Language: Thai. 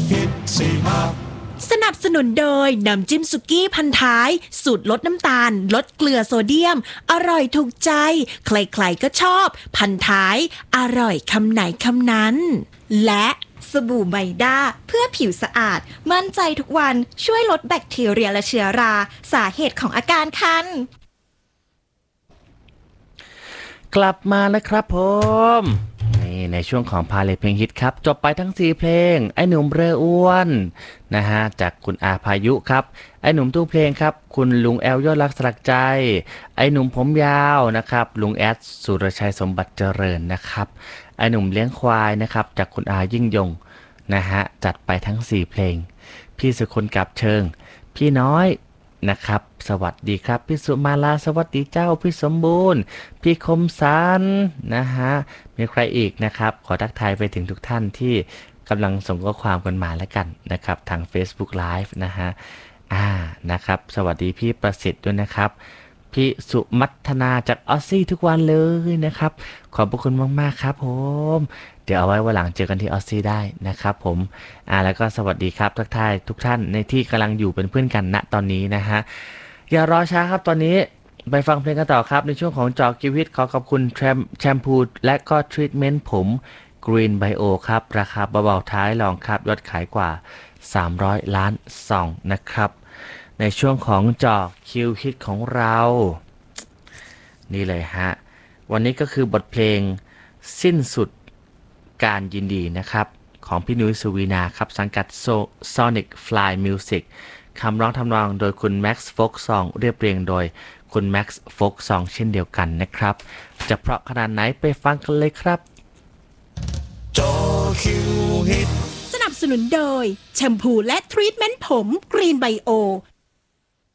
ฮิตซีมาสนับสนุนโดยน้ำจิ้มสุกี้พันท้ายสูตรลดน้ำตาลลดเกลือโซเดียมอร่อยถูกใจใครๆก็ชอบพันท้ายอร่อยคำไหนคำนั้นและสบู่ไมด้าเพื่อผิวสะอาดมั่นใจทุกวันช่วยลดแบคทีเรียและเชื้อราสาเหตุของอาการคันกลับมาแล้วครับผมนี่ในช่วงของพาเลทเพลงฮิตครับจบไปทั้ง4เพลงไอ้หนุ่มเรืออ้วนนะฮะจากคุณอาพายุครับไอ้หนุ่มตู้เพลงครับคุณลุงแอลยอดรักสลักใจไอ้หนุ่มผมยาวนะครับลุงแอดสุรชัยสมบัติเจริญนะครับไอ้หนุ่มเลี้ยงควายนะครับจากคุณอายิ่งยงนะฮะจัดไปทั้ง4เพลงพี่สุคนกับเชิงพี่น้อยนะครับสวัสดีครับพี่สุมาลาสวัสดีเจ้าพี่สมบูรณ์พี่คมสันนะฮะมีใครอีกนะครับขอทักทายไปถึงทุกท่านที่กำลังส่งข้อความกันมาแล้วกันนะครับทาง Facebook Live นะฮะนะครับสวัสดีพี่ประสิทธิ์ด้วยนะครับพี่สุมัทนาจากออสซี่ทุกวันเลยนะครับขอบพระคุณมากๆครับผมเดี๋ยวเอาไว้วันหลังเจอกันที่ออสซี่ได้นะครับผมแล้วก็สวัสดีครับทักทายทุกท่านในที่กำลังอยู่เป็นเพื่อนกันณตอนนี้นะฮะอย่ารอช้าครับตอนนี้ไปฟังเพลงกันต่อครับในช่วงของจอคิวิตขอขอบคุณแชมพูและก็ทรีทเมนต์ผม Green Bio ครับราคาเบาๆท้ายรองครับยอดขายกว่า300 ล้านซองนะครับในช่วงของจอคิวฮิตของเรานี่เลยฮะวันนี้ก็คือบทเพลงสิ้นสุดการยินดีนะครับของพี่นุ้ยสุวีนาครับสังกัด Sonic Fly Music คำร้องทำนองโดยคุณ Max Folk Song เรียบเรียงโดยคุณ Max Folk Song เช่นเดียวกันนะครับจะเพราะขนาดไหนไปฟังกันเลยครับจอคิวฮิตสนับสนุนโดยแชมพูและทรีทเมนต์ผม Green Bio